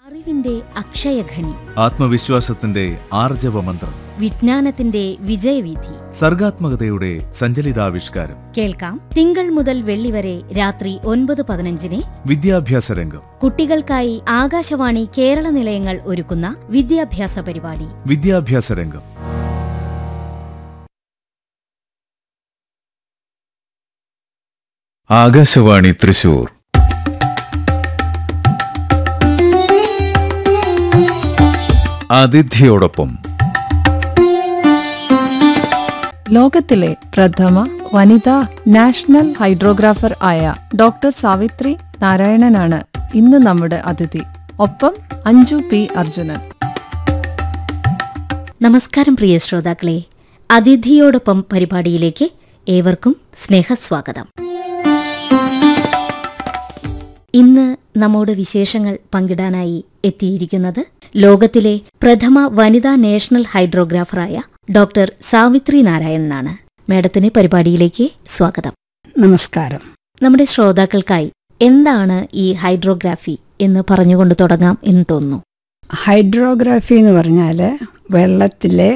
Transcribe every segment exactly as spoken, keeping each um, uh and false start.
അറിവിന്റെ അക്ഷയഖനി, ആത്മവിശ്വാസത്തിന്റെ ആർജവമന്ത്രം, വിജ്ഞാനത്തിന്റെ വിജയവീഥി, സർഗാത്മകതയുടെ സഞ്ചലിതാവിഷ്കാരം. കേൾക്കാം തിങ്കൾ മുതൽ വെള്ളി വരെ രാത്രി ഒൻപത് പതിനഞ്ചിന് വിദ്യാഭ്യാസ രംഗം. കുട്ടികൾക്കായി ആകാശവാണി കേരള നിലയങ്ങൾ ഒരുക്കുന്ന വിദ്യാഭ്യാസ പരിപാടി വിദ്യാഭ്യാസ രംഗം. ആകാശവാണി തൃശൂർ. അതിഥിയോടൊപ്പം ലോകത്തിലെ പ്രഥമ വനിതാ നാഷണൽ ഹൈഡ്രോഗ്രാഫർ ആയ ഡോക്ടർ സാവിത്രി നാരായണനാണ് ഇന്ന് നമ്മുടെ അതിഥി. ഒപ്പം അഞ്ജു പി അർജുനൻ. നമസ്കാരം പ്രിയ ശ്രോതാക്കളെ, അതിഥിയോടൊപ്പം പരിപാടിയിലേക്ക് ഏവർക്കും സ്നേഹസ്വാഗതം. ഇന്ന് നമ്മോട് വിശേഷങ്ങൾ പങ്കിടാനായി എത്തിയിരിക്കുന്നത് ലോകത്തിലെ പ്രഥമ വനിതാ നാഷണൽ ഹൈഡ്രോഗ്രാഫറായ ഡോക്ടർ സാവിത്രി നാരായണനാണ്. മാഡത്തിന് പരിപാടിയിലേക്ക് സ്വാഗതം. നമസ്കാരം. നമ്മുടെ ശ്രോതാക്കൾക്കായി എന്താണ് ഈ ഹൈഡ്രോഗ്രാഫി എന്ന് പറഞ്ഞുകൊണ്ട് തുടങ്ങാം എന്ന് തോന്നുന്നു. ഹൈഡ്രോഗ്രാഫി എന്ന് പറഞ്ഞാൽ വെള്ളത്തിലെ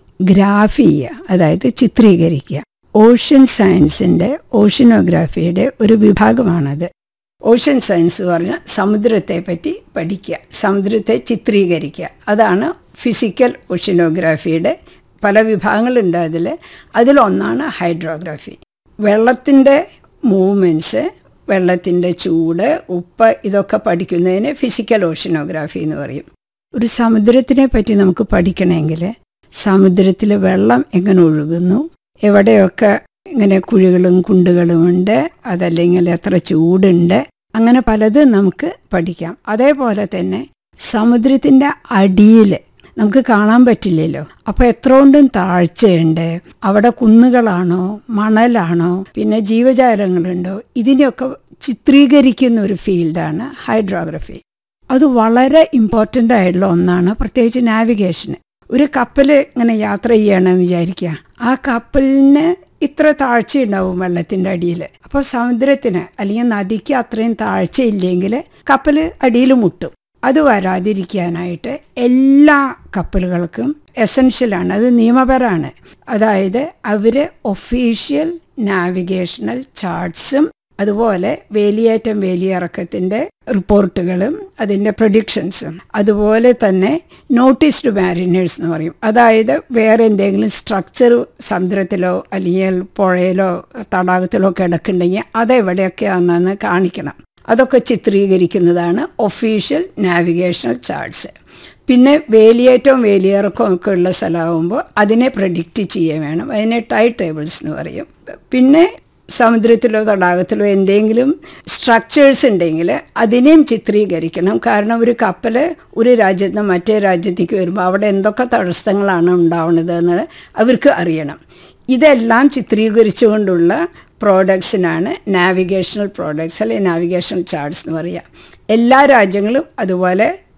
ഗ്രാഫി ചെയ്യുക, അതായത് ചിത്രീകരിക്കുക. ഓഷ്യൻ സയൻസിൻ്റെ ഓഷ്യനോഗ്രാഫിയുടെ ഒരു വിഭാഗമാണത്. ഓഷ്യൻ സയൻസ് പറഞ്ഞാൽ സമുദ്രത്തെ പറ്റി പഠിക്കുക, സമുദ്രത്തെ ചിത്രീകരിക്കുക. അതാണ് ഫിസിക്കൽ ഓഷ്യനോഗ്രാഫിയുടെ പല വിഭാഗങ്ങളുണ്ട്. അതിൽ അതിലൊന്നാണ് ഹൈഡ്രോഗ്രാഫി. വെള്ളത്തിൻ്റെ മൂവ്മെൻറ്റ്സ്, വെള്ളത്തിൻ്റെ ചൂട്, ഉപ്പ്, ഇതൊക്കെ പഠിക്കുന്നതിന് ഫിസിക്കൽ ഓഷ്യനോഗ്രാഫി എന്ന് പറയും. ഒരു സമുദ്രത്തിനെ പറ്റി നമുക്ക് പഠിക്കണമെങ്കിൽ സമുദ്രത്തിൽ വെള്ളം എങ്ങനെ ഒഴുകുന്നു, എവിടെയൊക്കെ ഇങ്ങനെ കുഴികളും കുണ്ടുകളുമുണ്ട്, അതല്ലെങ്കിൽ എത്ര ചൂടുണ്ട്, അങ്ങനെ പലതും നമുക്ക് പഠിക്കാം. അതേപോലെ തന്നെ സമുദ്രത്തിൻ്റെ അടിയിൽ നമുക്ക് കാണാൻ പറ്റില്ലല്ലോ, അപ്പോൾ എത്ര കൊണ്ടും താഴ്ചയുണ്ട്, അവിടെ കുന്നുകളാണോ മണലാണോ പിന്നെ ജീവജാലങ്ങളുണ്ടോ, ഇതിനെയൊക്കെ ചിത്രീകരിക്കുന്ന ഒരു ഫീൽഡാണ് ഹൈഡ്രോഗ്രഫി. അത് വളരെ ഇമ്പോർട്ടൻ്റ് ആയിട്ടുള്ള ഒന്നാണ്, പ്രത്യേകിച്ച് നാവിഗേഷന്. ഒരു കപ്പൽ ഇങ്ങനെ യാത്ര ചെയ്യണമെന്ന് വിചാരിക്കുക, ആ കപ്പലിന് ഇത്ര താഴ്ചയുണ്ടാവും വെള്ളത്തിൻ്റെ അടിയിൽ. അപ്പോൾ സമുദ്രത്തിന് അല്ലെങ്കിൽ നദിക്ക് അത്രയും താഴ്ചയില്ലെങ്കിൽ കപ്പൽ അടിയിൽ മുട്ടും. അത് വരാതിരിക്കാനായിട്ട് എല്ലാ കപ്പലുകൾക്കും എസൻഷ്യലാണ്, അത് നിയമപരമാണ്. അതായത് അവർ ഒഫീഷ്യൽ നാവിഗേഷണൽ ചാർട്ട്സും അതുപോലെ വേലിയേറ്റം വേലിയിറക്കത്തിൻ്റെ റിപ്പോർട്ടുകളും അതിൻ്റെ പ്രൊഡിക്ഷൻസും, അതുപോലെ തന്നെ നോട്ടീസ് ടു മാരിനേഴ്സ് എന്ന് പറയും. അതായത് വേറെ എന്തെങ്കിലും സ്ട്രക്ചർ സമുദ്രത്തിലോ അല്ലെങ്കിൽ പുഴയിലോ തടാകത്തിലോ കിടക്കുന്നുണ്ടെങ്കിൽ അതെവിടെയൊക്കെയാണെന്ന് കാണിക്കണം. അതൊക്കെ ചിത്രീകരിക്കുന്നതാണ് ഒഫീഷ്യൽ നാവിഗേഷണൽ ചാർട്ട്സ്. പിന്നെ വേലിയേറ്റവും വേലിയിറക്കവും ഒക്കെ ഉള്ള സ്ഥലമാകുമ്പോൾ അതിനെ പ്രഡിക്റ്റ് ചെയ്യാൻ വേണം, അതിനെ ടൈഡ് ടേബിൾസ് എന്ന് പറയും. പിന്നെ സമുദ്രത്തിലോ തടാകത്തിലോ എന്തെങ്കിലും സ്ട്രക്ചേഴ്സ് ഉണ്ടെങ്കിൽ അതിനെയും ചിത്രീകരിക്കണം. കാരണം ഒരു കപ്പൽ ഒരു രാജ്യത്ത് നിന്ന് മറ്റേ രാജ്യത്തേക്ക് വരുമ്പോൾ അവിടെ എന്തൊക്കെ തടസ്സങ്ങളാണ് ഉണ്ടാവുന്നത് എന്ന് അവർക്ക് അറിയണം. ഇതെല്ലാം ചിത്രീകരിച്ചുകൊണ്ടുള്ള പ്രോഡക്ട്സിനാണ് നാവിഗേഷണൽ പ്രോഡക്ട്സ് അല്ലെങ്കിൽ നാവിഗേഷണൽ ചാർട്ട്സ് എന്ന് പറയുക. എല്ലാ രാജ്യങ്ങളും അതുപോലെ